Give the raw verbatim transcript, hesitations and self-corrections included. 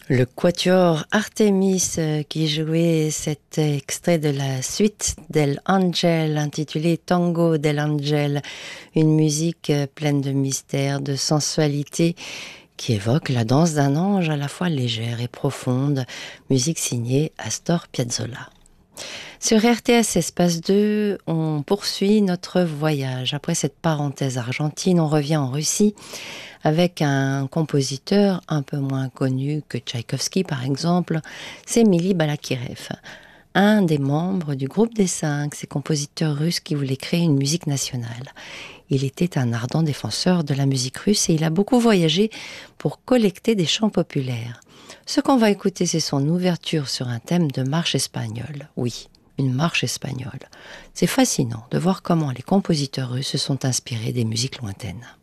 Le quatuor Artemis euh, qui jouait cet extrait de la suite del Angel intitulé Tango del Angel, une musique euh, pleine de mystère, de sensualité qui évoque la danse d'un ange à la fois légère et profonde, musique signée Astor Piazzolla. Sur R T S Espace deux, on poursuit notre voyage. Après cette parenthèse argentine, on revient en Russie avec un compositeur un peu moins connu que Tchaïkovski par exemple, c'est Mili Balakirev, un des membres du groupe des Cinq, ces compositeurs russes qui voulaient créer une musique nationale. Il était un ardent défenseur de la musique russe et il a beaucoup voyagé pour collecter des chants populaires. Ce qu'on va écouter, c'est son ouverture sur un thème de marche espagnole. Oui, une marche espagnole. C'est fascinant de voir comment les compositeurs russes se sont inspirés des musiques lointaines.